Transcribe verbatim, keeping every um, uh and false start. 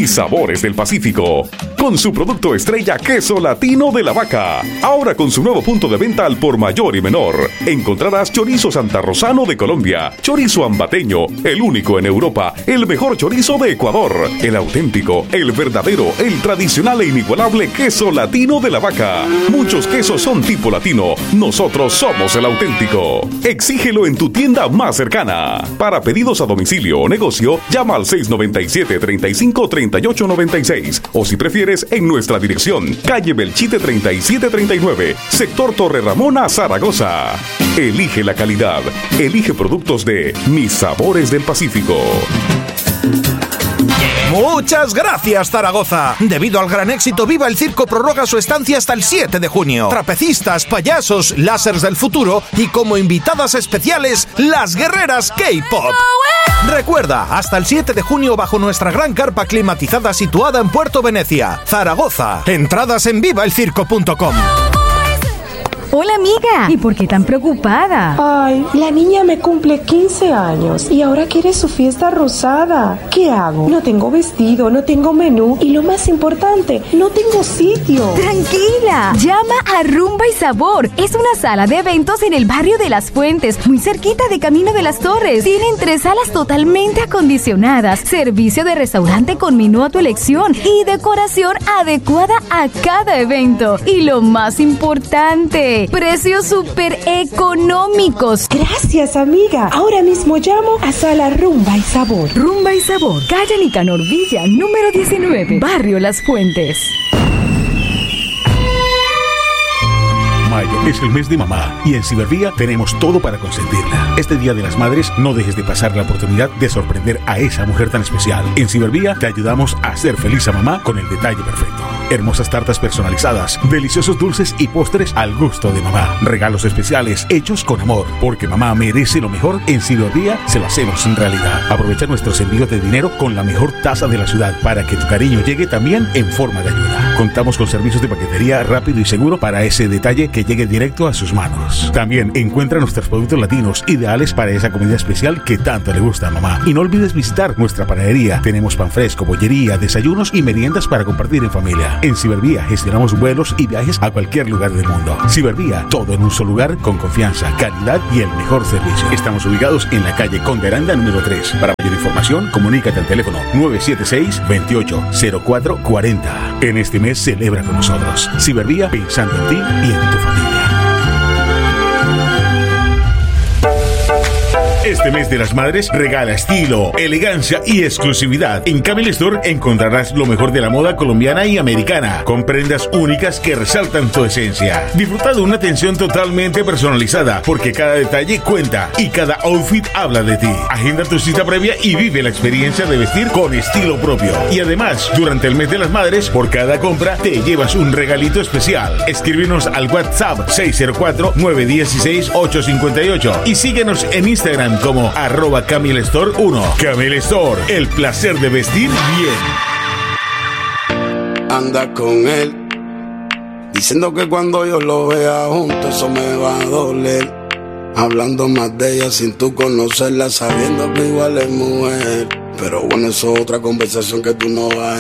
Mis Sabores del Pacífico, con su producto estrella Queso Latino de la Vaca. Ahora con su nuevo punto de venta al por mayor y menor. Encontrarás chorizo santarrosano de Colombia, chorizo ambateño, el único en Europa, el mejor chorizo de Ecuador, el auténtico, el verdadero, el tradicional e inigualable Queso Latino de la Vaca. Muchos quesos son tipo latino, nosotros somos el auténtico. Exígelo en tu tienda más cercana. Para pedidos a domicilio o negocio, llama al seis noventa y siete, treinta y cinco, treinta y ocho noventa y seis, o si prefieres, en nuestra dirección, calle Belchite treinta y siete treinta y nueve, sector Torre Ramona, Zaragoza. Elige la calidad, elige productos de Mis Sabores del Pacífico. Muchas gracias, Zaragoza. Debido al gran éxito, Viva el Circo prorroga su estancia hasta el siete de junio. Trapecistas, payasos, lásers del futuro y como invitadas especiales, las guerreras K-pop. Recuerda, hasta el siete de junio bajo nuestra gran carpa climatizada situada en Puerto Venecia, Zaragoza. Entradas en viva el circo punto com. Hola, amiga. ¿Y por qué tan preocupada? Ay, la niña me cumple quince años y ahora quiere su fiesta rosada. ¿Qué hago? No tengo vestido, no tengo menú y lo más importante, no tengo sitio. Tranquila, llama a Rumba y Sabor. Es una sala de eventos en el barrio de Las Fuentes, muy cerquita de Camino de las Torres. Tienen tres salas totalmente acondicionadas, servicio de restaurante con menú a tu elección y decoración adecuada a cada evento. Y lo más importante, precios súper económicos. Gracias, amiga. Ahora mismo llamo a Sala Rumba y Sabor. Rumba y Sabor, calle Nicanor Villa, número diecinueve, barrio Las Fuentes. Mayo es el mes de mamá y en Cibervía tenemos todo para consentirla. Este Día de las Madres no dejes de pasar la oportunidad de sorprender a esa mujer tan especial. En Cibervía te ayudamos a hacer feliz a mamá con el detalle perfecto. Hermosas tartas personalizadas, deliciosos dulces y postres al gusto de mamá. Regalos especiales hechos con amor, porque mamá merece lo mejor. En Cibervía se lo hacemos en realidad. Aprovecha nuestros envíos de dinero con la mejor tasa de la ciudad para que tu cariño llegue también en forma de ayuda. Contamos con servicios de paquetería rápido y seguro para ese detalle que llegue directo a sus manos. También encuentra nuestros productos latinos ideales para esa comida especial que tanto le gusta a mamá. Y no olvides visitar nuestra panadería. Tenemos pan fresco, bollería, desayunos y meriendas para compartir en familia. En Cibervía gestionamos vuelos y viajes a cualquier lugar del mundo. Cibervía, todo en un solo lugar con confianza, calidad y el mejor servicio. Estamos ubicados en la calle Conde Aranda número tres. Para mayor información, comunícate al teléfono nueve siete seis, veintiocho cero cuatro cuarenta. En este mes celebra con nosotros. Cibervía, pensando en ti y en tu familia. Este mes de las madres regala estilo, elegancia y exclusividad. En Camille Store encontrarás lo mejor de la moda colombiana y americana, con prendas únicas que resaltan tu esencia. Disfruta de una atención totalmente personalizada, porque cada detalle cuenta y cada outfit habla de ti. Agenda tu cita previa y vive la experiencia de vestir con estilo propio. Y además, durante el mes de las madres, por cada compra te llevas un regalito especial. Escríbenos al WhatsApp seis cero cuatro, nueve uno seis, ocho cinco ocho y síguenos en Instagram como arroba Camille Store uno. Camille Store, el placer de vestir bien. Anda con él, diciendo que cuando yo lo vea junto eso me va a doler. Hablando más de ella sin tú conocerla, sabiendo que igual es mujer. Pero bueno, eso es otra conversación que tú no vas a